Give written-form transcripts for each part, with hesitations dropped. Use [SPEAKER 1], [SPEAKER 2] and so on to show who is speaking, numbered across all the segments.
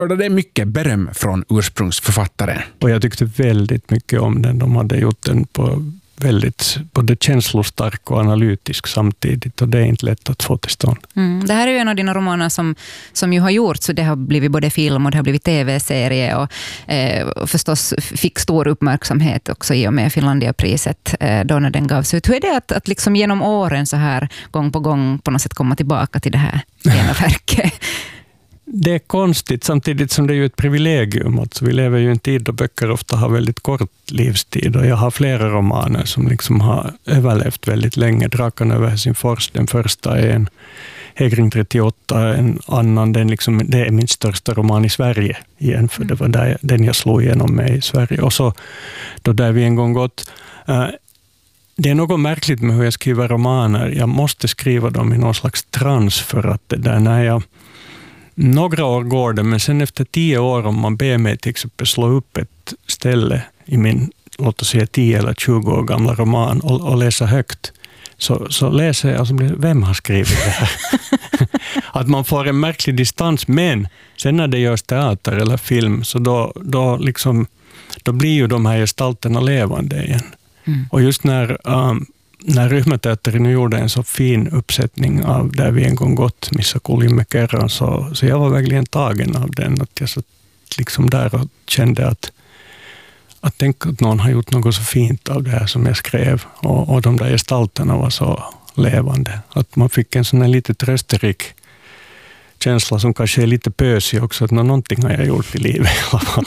[SPEAKER 1] Och det är mycket beröm från ursprungsförfattaren.
[SPEAKER 2] Och jag tyckte väldigt mycket om den. De hade gjort den på väldigt både känslostark och analytisk samtidigt, och det är inte lätt att få till stånd.
[SPEAKER 3] Det här är ju en av dina romaner som ju har gjort, så det har blivit både film och det har blivit tv-serie och förstås fick stor uppmärksamhet också i och med Finlandiapriset då när den gavs ut. Hur är det att liksom genom åren så här gång på gång på något sätt komma tillbaka till det här ena verket?
[SPEAKER 2] Det är konstigt, samtidigt som det är ju ett privilegium. Alltså vi lever ju i en tid då böcker ofta har väldigt kort livstid, och jag har flera romaner som liksom har överlevt väldigt länge. Drakarna över Helsingfors, den första är en Hägring 38, en annan, det är min största roman i Sverige igen, för det var den jag slog igenom med i Sverige. Och så då Där vi en gång gått. Det är något märkligt med hur jag skriver romaner. Jag måste skriva dem i någon slags trans, för att det där när jag några år går det, men sen efter 10 år om man ber mig till exempel slå upp ett ställe i min, låt oss säga 10 eller 20 år gamla roman och läsa högt, så läser jag, alltså, vem har skrivit det här? Att man får en märklig distans, men sen när det görs teater eller film, så då blir ju de här gestalterna levande igen. Och just när Ryhmäteatterin gjorde en så fin uppsättning av Där vi en gång gått, Missä kuljimme kerran, så jag var verkligen tagen av den. Att jag satt liksom där och kände att tänk att någon har gjort något så fint av det här som jag skrev. Och de där gestalterna var så levande. Att man fick en sån här lite trösterik känsla som kanske är lite pösig också. Att någonting har jag gjort i livet i alla fall.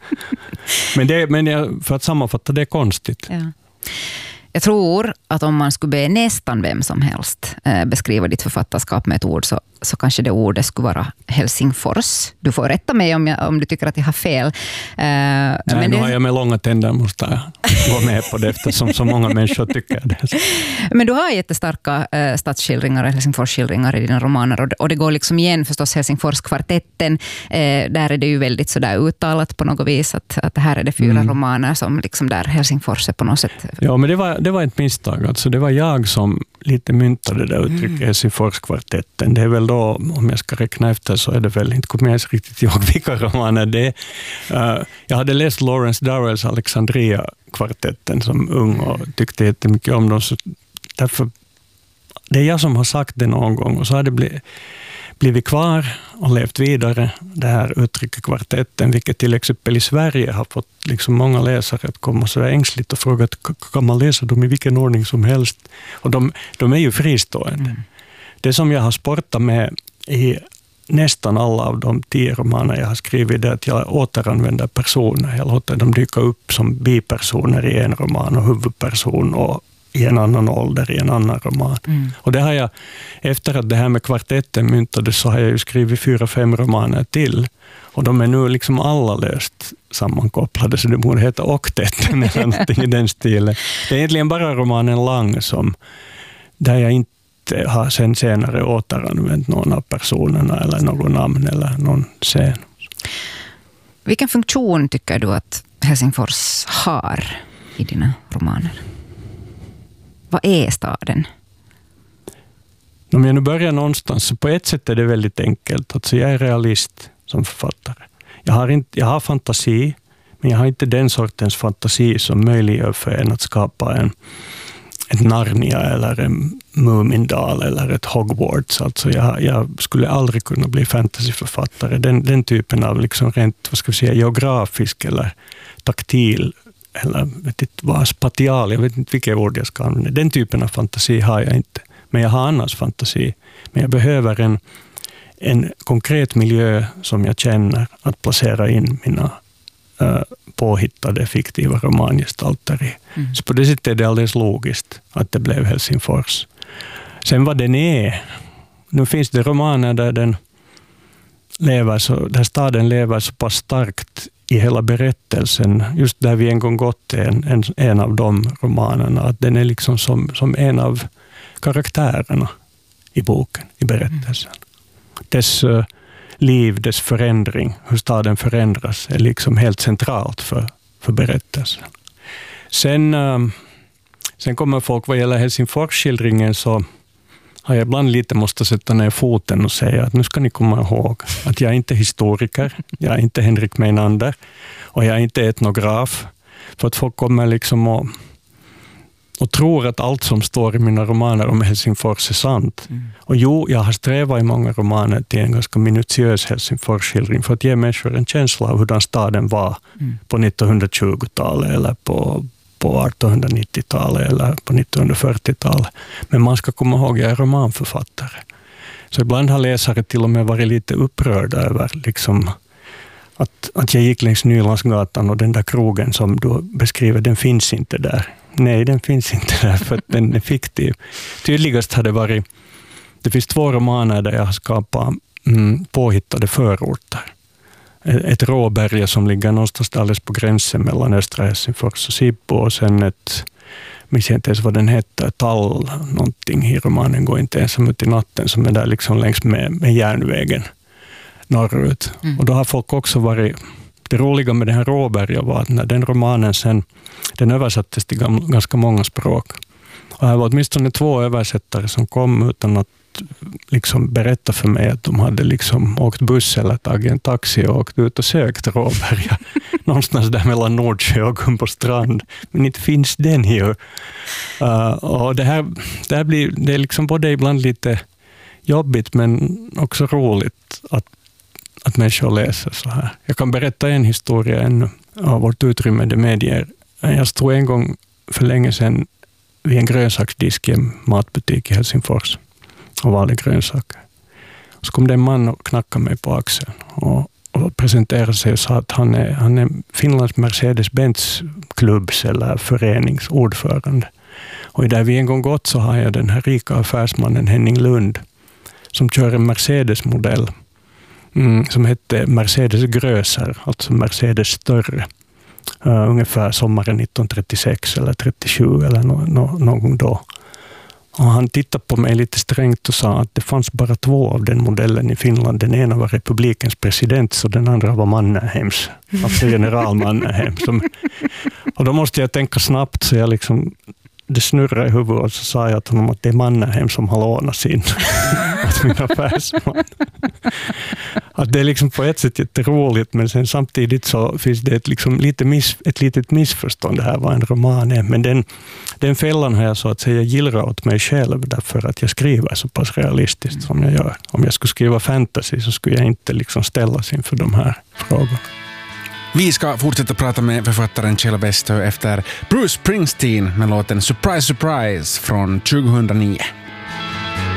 [SPEAKER 2] Men för att sammanfatta, det är konstigt.
[SPEAKER 3] Ja. Jag tror att om man skulle be nästan vem som helst beskriva ditt författarskap med ett ord, så kanske det ordet skulle vara Helsingfors. Du får rätta mig om du tycker att jag har fel.
[SPEAKER 2] Nej, nu har jag med långa tänder, måste jag gå med på det, eftersom så många människor tycker det.
[SPEAKER 3] Men du har jättestarka stadsskildringar och Helsingfors-skildringar i dina romaner, och det går liksom igen förstås Helsingfors-kvartetten. Där är det ju väldigt sådär uttalat på något vis att här är det 4 romaner som liksom där Helsingfors är på något sätt.
[SPEAKER 2] Ja, men det var ett misstag. Alltså det var jag som lite myntade det uttrycket Helsingfors-kvartetten. Det är väl då, om jag ska räkna efter, så är det väl inte kommer jag riktigt ihåg vilka romaner det är. Jag hade läst Lawrence Durrells Alexandria-kvartetten som ung och tyckte jättemycket om dem. Så därför, det är jag som har sagt det någon gång, och så har det blivit kvar och levt vidare, det här uttrycket kvartetten, vilket till exempel i Sverige har fått liksom många läsare att komma så ängsligt och fråga, kan man läsa dem i vilken ordning som helst? Och de är ju fristående. Det som jag har sportat med i nästan alla av de 10 romaner jag har skrivit, är att jag återanvänder personer. Jag låter dem dyka upp som bipersoner i en roman och huvudperson och i en annan ålder i en annan roman. Och det har jag, efter att det här med kvartetten myntades, så har jag ju skrivit 4-5 romaner till. Och de är nu liksom alla löst sammankopplade, så det borde heta oktetten eller någonting i den stilen. Det är egentligen bara romanen Lang där jag inte har sen senare återanvänt någon av personerna eller någon namn eller någon scen.
[SPEAKER 3] Vilken funktion tycker du att Helsingfors har i dina romaner? Vad är staden?
[SPEAKER 2] Om jag nu börjar någonstans, så på ett sätt är det väldigt enkelt. Alltså jag är realist som författare. Jag har fantasi, men jag har inte den sortens fantasi som möjliggör för en att skapa ett Narnia eller en Mumindal eller ett Hogwarts. Alltså jag skulle aldrig kunna bli fantasyförfattare. Den typen av liksom rent, vad ska vi säga, geografisk eller taktil eller vet inte vad, spatial, jag vet inte vilka ord jag ska använda. Den typen av fantasi har jag inte. Men jag har annars fantasi. Men jag behöver en konkret miljö som jag känner att placera in mina påhittade fiktiva romangestalter i. Så på det sättet är det alldeles logiskt att det blev Helsingfors. Sen vad den är, nu finns det romaner där där staden lever så pass starkt i hela berättelsen, just Där vi en gång gått är en av de romanerna, att den är liksom som en av karaktärerna i boken, i berättelsen. Dess liv, dess förändring, hur staden förändras, är liksom helt centralt för berättelsen. Sen kommer folk, vad gäller Helsingfors-skildringen, så har jag ibland lite måste sätta ner foten och säga att nu ska ni komma ihåg att jag är inte historiker, jag är inte Henrik Meinander och jag är inte etnograf. För att folk kommer liksom och tror att allt som står i mina romaner om Helsingfors är sant. Och jo, jag har strävat i många romaner till en ganska minutiös Helsingfors-skildring för att ge människor en känsla av hur den staden var på 1920-talet eller på 1890-talet eller på 1940-talet. Men man ska komma ihåg att jag är romanförfattare. Så ibland har läsare till och med varit lite upprörda över liksom att jag gick längs Nylandsgatan och den där krogen som du beskriver, den finns inte där. Nej, den finns inte där för att den är fiktiv. Tydligast hade varit, det finns 2 romaner där jag har skapat påhittade förorter. Ett Råberga som ligger någonstans alldeles på gränsen mellan östra Helsingfors och Sibbo och sen ett, minns jag inte ens vad den heter, Tall någonting i romanen, går inte ensam ut i natten, som är där liksom längs med järnvägen norrut. Och då har folk också varit, det roliga med den här Råberga var att när den romanen sen, den översattes till ganska många språk. Och här var åtminstone 2 översättare som kom utan att liksom berätta för mig att de hade liksom åkt buss eller tagit en taxi och åkt ut och sökt Råberga. Någonstans där mellan Nordsjö och Gumbostrand. Men inte finns den ju. Och det är liksom både ibland lite jobbigt men också roligt att människor läser så här. Jag kan berätta en historia ännu av vårt utrymme det medger. Jag stod en gång för länge sedan vid en grönsaksdisk i en matbutik i Helsingfors och valde grönsaker. Så kom det en man och knackade mig på axeln och presenterade sig och sa att han är Finlands Mercedes-Benz klubbs eller föreningsordförande. Och där vi en gång gått så har jag den här rika affärsmannen Henning Lund som kör en Mercedes-modell som hette Mercedes Gröser, alltså Mercedes större. Ungefär sommaren 1936 eller 37 eller någon gång då. Och han tittade på mig lite strängt och sa att det fanns bara 2 av den modellen i Finland. Den ena var republikens president och den andra var Mannerheims, alltså general Mannerheim. Och då måste jag tänka snabbt så jag liksom, det snurrade i huvudet och så sa jag till honom att det är Mannerheim som har lånat sin åt min affärsman. Att det är liksom på ett sätt jätteroligt men sen samtidigt så finns det ett litet missförstånd. Det här var en roman men den fällan har jag så att säga gillrat åt mig själv därför att jag skriver så pass realistiskt som jag gör. Om jag skulle skriva fantasy så skulle jag inte liksom ställas inför de här frågorna.
[SPEAKER 1] Vi ska fortsätta prata med författaren Kjell Westö efter Bruce Springsteen med låten Surprise Surprise från 2009.